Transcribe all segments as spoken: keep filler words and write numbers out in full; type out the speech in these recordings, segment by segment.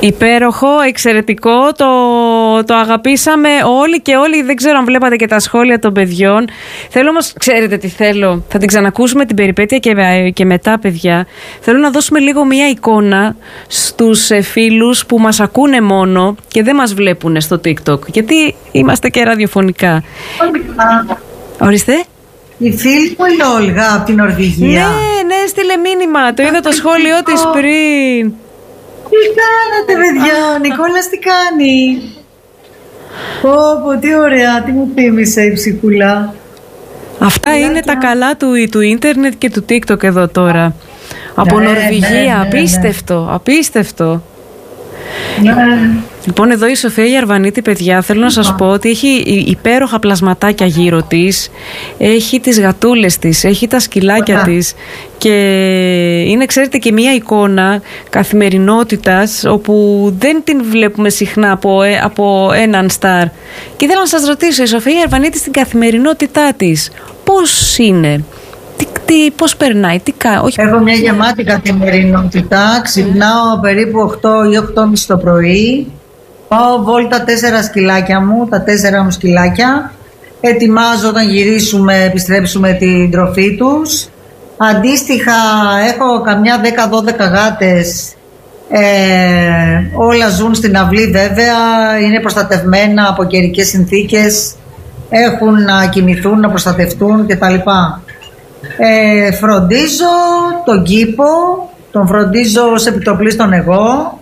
Υπέροχο, εξαιρετικό, το, το αγαπήσαμε όλοι και όλοι. Δεν ξέρω αν βλέπατε και τα σχόλια των παιδιών. Θέλω όμως, ξέρετε τι θέλω, θα την ξανακούσουμε την περιπέτεια και, και μετά, παιδιά. Θέλω να δώσουμε λίγο μια εικόνα στους φίλους που μας ακούνε μόνο και δεν μας βλέπουν στο TikTok, γιατί είμαστε και ραδιοφωνικά. Ορίστε. Η φίλη μου η Όλγα από την Νορβηγία. Ναι, ναι, στείλε μήνυμα, το είδα το σχόλιο της πριν. Τι κάνετε, παιδιά, ο Νικόλας τι κάνει? Πω πω, τι ωραία, τι μου θύμισε η ψυχούλα. Αυτά Λάκια. Είναι τα καλά του, του ίντερνετ και του TikTok εδώ τώρα. Από ναι, Νορβηγία, ναι, ναι, απίστευτο, ναι. απίστευτο. Ναι. Λοιπόν, εδώ η Σοφία Γιαρβανίτη, παιδιά, θέλω να σας πω ότι έχει υπέροχα πλασματάκια γύρω της, έχει τις γατούλες της, έχει τα σκυλάκια της και είναι, ξέρετε, και μια εικόνα καθημερινότητας όπου δεν την βλέπουμε συχνά από, από έναν στάρ. Και θέλω να σας ρωτήσω, η Σοφία Γιαρβανίτη στην καθημερινότητά της πώς είναι? Τι, τι, πώς περνάει, τι κάνει? Έχω μια γεμάτη καθημερινότητα. Ξυπνάω περίπου οκτώ ή οκτώ και μισή το πρωί. Πάω βόλτα τέσσερα σκυλάκια μου, τα τέσσερα μου σκυλάκια. Ετοιμάζω όταν γυρίσουμε, επιστρέψουμε την τροφή τους. Αντίστοιχα έχω καμιά δέκα δώδεκα γάτες. Ε, όλα ζουν στην αυλή βέβαια. Είναι προστατευμένα από καιρικές συνθήκες. Έχουν να κοιμηθούν, να προστατευτούν κτλ. Ε, φροντίζω τον κήπο, τον φροντίζω σε επιτοπλίστων εγώ.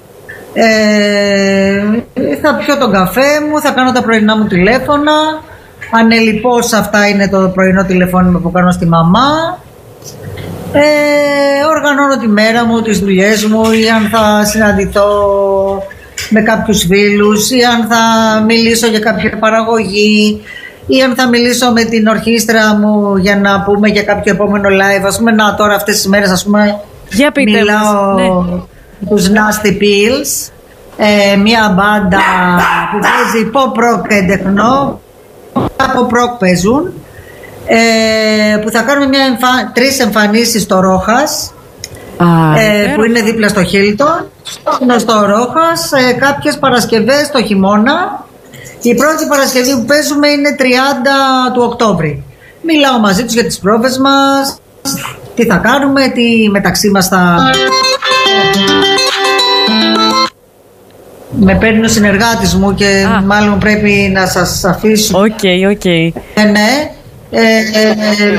Ε, θα πιω τον καφέ μου, θα κάνω τα πρωινά μου τηλέφωνα. Ανελιπώς αυτά είναι το πρωινό τηλεφώνημα που κάνω στη μαμά. Ε, οργανώνω τη μέρα μου, τις δουλειές μου, ή αν θα συναντηθώ με κάποιους φίλους, ή αν θα μιλήσω για κάποια παραγωγή, ή αν θα μιλήσω με την ορχήστρα μου για να πούμε για κάποιο επόμενο live. Ας πούμε, να τώρα αυτές τις μέρες, ας πούμε, για πείτε μιλάω μας, ναι. τους Nasty Pills, ε, μια μπάντα που παίζει pop rock και τεχνό. Pop rock παίζουν, ε, που θα κάνουμε μια εμφα... τρεις εμφανίσεις στο Ρόχας, ah, ε, που είναι δίπλα στο Hilton, στο Ρόχας, ε, κάποιες Παρασκευές το χειμώνα. Η πρώτη Παρασκευή που παίζουμε είναι τριάντα του Οκτώβρη. Μιλάω μαζί τους για τις πρόβες μας, τι θα κάνουμε, τι μεταξύ μας θα... Με παίρνει ο συνεργάτης μου και ah. μάλλον πρέπει να σας αφήσω. Οκ, okay, οκ. Okay. Ε, ναι. Ε, ε, ε,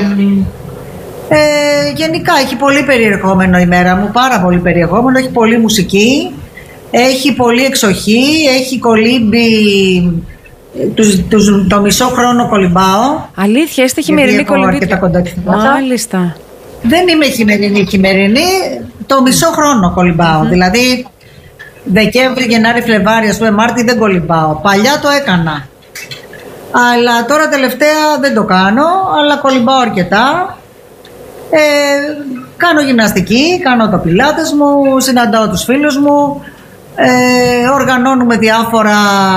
ε, γενικά έχει πολύ περιεχόμενο η μέρα μου, πάρα πολύ περιεχόμενο, έχει πολύ μουσική. Έχει πολύ εξοχή, έχει κολύμπι, τους, τους, το μισό χρόνο κολυμπάω. Αλήθεια, είστε χειμερινή κολυμπή? Μάλιστα. Δεν είμαι χειμερινή χειμερινή, το μισό χρόνο κολυμπάω. Mm-hmm. Δηλαδή Δεκέμβρη, Γενάρη, Φλεβάρι, ας πούμε Μάρτι δεν κολυμπάω. Παλιά το έκανα, αλλά τώρα τελευταία δεν το κάνω, αλλά κολυμπάω αρκετά. ε, Κάνω γυμναστική, κάνω τα πιλάτες μου, συναντάω τους φίλους μου. Ε, οργανώνουμε διάφορα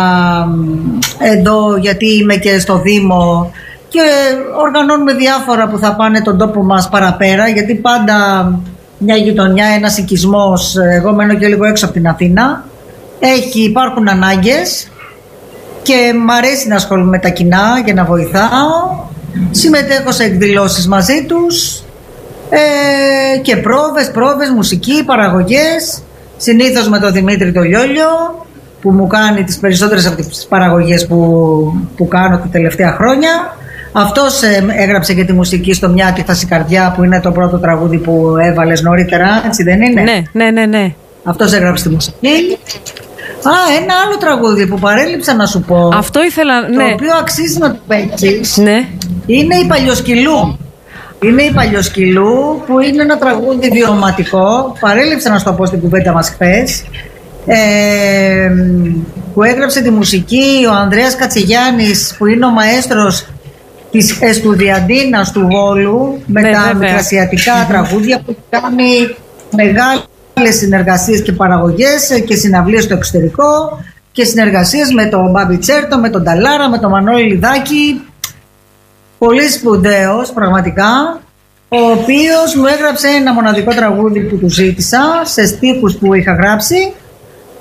εδώ, γιατί είμαι και στο Δήμο, και οργανώνουμε διάφορα που θα πάνε τον τόπο μας παραπέρα, γιατί πάντα μια γειτονιά, ένας οικισμός, εγώ μένω και λίγο έξω από την Αθήνα, έχει, υπάρχουν ανάγκες και μ' αρέσει να ασχολούμαι με τα κοινά και να βοηθάω. Συμμετέχω σε εκδηλώσεις μαζί τους, ε, και πρόβες, πρόβες, μουσική, παραγωγές. Συνήθως με τον Δημήτρη το Λιόλιο, που μου κάνει τις περισσότερες από τις παραγωγές που, που κάνω τα τελευταία χρόνια. Αυτός ε, έγραψε και τη μουσική στο «Μια αντίθαση καρδιά», που είναι το πρώτο τραγούδι που έβαλες νωρίτερα, έτσι δεν είναι? Ναι, ναι, ναι, ναι. Αυτός έγραψε τη μουσική. Α, ένα άλλο τραγούδι που παρέλειψα να σου πω. Αυτό ήθελα, ναι. Το οποίο αξίζει να το παίξεις. Ναι. Είναι η Παλιοσκυλού. Είναι η Παλιοσκυλού, που είναι ένα τραγούδι βιωματικό. Παρέλειψα να σου το πω στην κουβέντα μας χθες. Ε, που έγραψε τη μουσική ο Ανδρέας Κατσιγιάννης, που είναι ο μαέστρος της Εστουδιαντίνας του Βόλου, με ναι, τα βέβαια. μικρασιατικά τραγούδια, που κάνει μεγάλες συνεργασίες και παραγωγές και συναυλίες στο εξωτερικό, και συνεργασίες με τον Μπάμπη Τσέρτο, με τον Ταλάρα, με τον Μανώλη Λιδάκη. Πολύ σπουδαίος πραγματικά, ο οποίος μου έγραψε ένα μοναδικό τραγούδι που του ζήτησα, σε στίχους που είχα γράψει,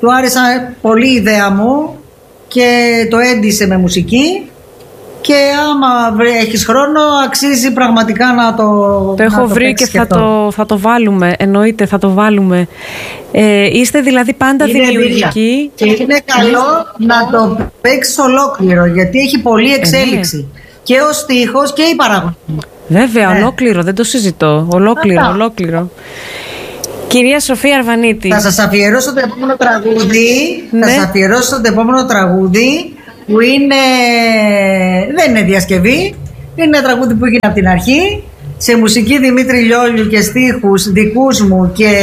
του άρεσε πολύ η ιδέα μου και το έντυσε με μουσική. Και άμα έχεις χρόνο, αξίζει πραγματικά να το Το έχω να το βρει και θα το, θα το βάλουμε. Εννοείται, θα το βάλουμε. Ε, είστε δηλαδή πάντα είναι δημιουργικοί. Και είναι καλό να το παίξεις ολόκληρο, γιατί έχει πολλή εξέλιξη. Ε, ναι. Και ο στίχος και η παραγωγή. Βέβαια, ναι. Ολόκληρο, δεν το συζητώ. Ολόκληρο, Αυτά. ολόκληρο. Κυρία Σοφία Αρβανίτη. Θα σας αφιερώσω το επόμενο τραγούδι. Ναι. Θα σας αφιερώσω το επόμενο τραγούδι. Που είναι, δεν είναι διασκευή, είναι ένα τραγούδι που έγινε από την αρχή, σε μουσική Δημήτρη Λιόλιου και στίχους δικούς μου και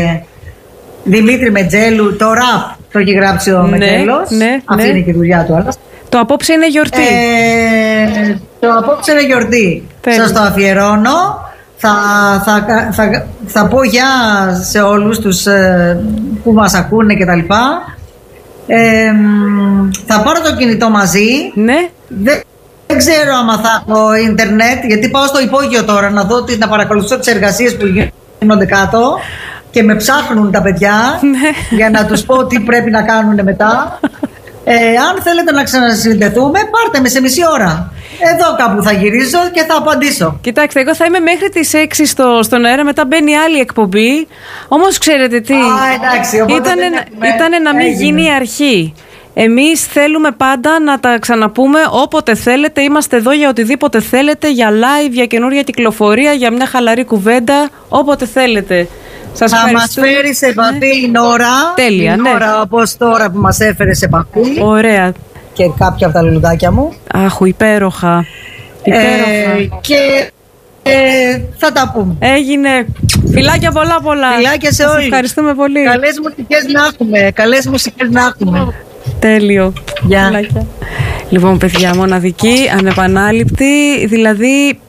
Δημήτρη Μετζέλου. Το ραπ το έχει γράψει ο ναι, Μετζέλος, ναι, αυτή ναι. είναι και η δουλειά του. Αλλά. Το απόψε είναι γιορτή. Ε, το απόψε είναι γιορτή. Τέλει. Σας το αφιερώνω. Θα, θα, θα, θα, θα πω γεια σε όλους τους που μας ακούνε και τα λοιπά. Ε, θα πάρω το κινητό μαζί. Ναι. Δεν, δεν ξέρω άμα θα έχω ίντερνετ, γιατί πάω στο υπόγειο τώρα να δω, να παρακολουθώ τις εργασίες που γίνονται κάτω και με ψάχνουν τα παιδιά ναι. για να τους πω τι πρέπει να κάνουν μετά. Ε, αν θέλετε να ξανασυνδεθούμε, πάρτε με σε μισή ώρα. Εδώ κάπου θα γυρίζω και θα απαντήσω. Κοιτάξτε, εγώ θα είμαι μέχρι τις έξι στο, στον αέρα, μετά μπαίνει άλλη εκπομπή. Όμως ξέρετε τι, Α, εντάξει, ήτανε, έχουμε... ήτανε να μην Έγινε. γίνει η αρχή. Εμείς θέλουμε πάντα να τα ξαναπούμε όποτε θέλετε. Είμαστε εδώ για οτιδήποτε θέλετε, για live, για καινούργια κυκλοφορία, για μια χαλαρή κουβέντα, όποτε θέλετε. Σας θα μας φέρει σε επαφή ναι. η Νόρα. Τέλεια, η ναι. Νόρα, όπως τώρα που μας έφερε σε επαφή. Ωραία. Και κάποια από τα λουλουδάκια μου. Αχ, υπέροχα. υπέροχα. Ε, και ε, θα τα πούμε. Έγινε. Φιλάκια πολλά πολλά. Φιλάκια σε όλους. Ευχαριστούμε πολύ. Καλές μουσικές να έχουμε. Καλές μουσικές να έχουμε. Τέλειο. Γεια. Λοιπόν, παιδιά, μοναδική, ανεπανάληπτη, δηλαδή...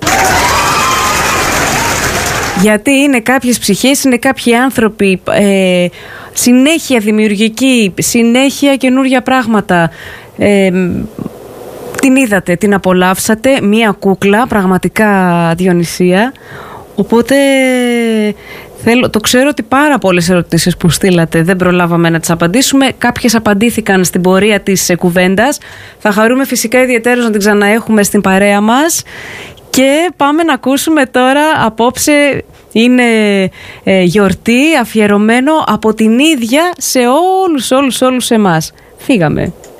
Γιατί είναι κάποιες ψυχές, είναι κάποιοι άνθρωποι ε, συνέχεια δημιουργικοί, συνέχεια καινούργια πράγματα. Ε, την είδατε, την απολαύσατε, μία κούκλα, πραγματικά Διονυσία. Οπότε θέλω, το ξέρω ότι πάρα πολλές ερωτήσεις που στείλατε δεν προλάβαμε να τις απαντήσουμε. Κάποιες απαντήθηκαν στην πορεία της κουβέντας. Θα χαρούμε φυσικά ιδιαιτέρως να την ξαναέχουμε στην παρέα μας. Και πάμε να ακούσουμε τώρα, απόψε είναι ε, γιορτή, αφιερωμένο από την ίδια σε όλους όλους όλους εμάς. Φύγαμε.